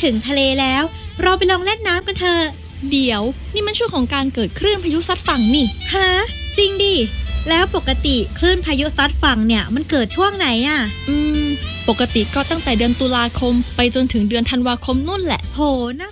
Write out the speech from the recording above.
ถึงทะเลแล้วเราไปลองเล่นน้ำกันเถอะเดี๋ยวนี่มันช่วงของการเกิดคลื่นพายุซัดฝั่งนี่ฮะจริงดิแล้วปกติคลื่นพายุซัดฝั่งเนี่ยมันเกิดช่วงไหนอ่ะปกติก็ตั้งแต่เดือนตุลาคมไปจนถึงเดือนธันวาคมนู่นแหละโหน่า